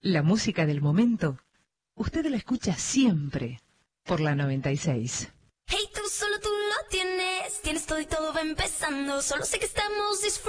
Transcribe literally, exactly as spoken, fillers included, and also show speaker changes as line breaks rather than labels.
La música del momento, usted la escucha siempre por la noventa y seis.
Hey, tú solo tú lo tienes, tienes todo y todo va empezando, solo sé que estamos disfrutando.